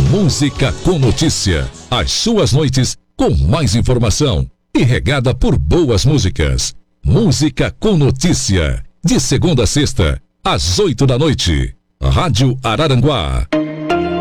Música com notícia. As suas noites com mais informação e regada por boas músicas. Música com notícia. De segunda a sexta, às 8 da noite. Rádio Araranguá.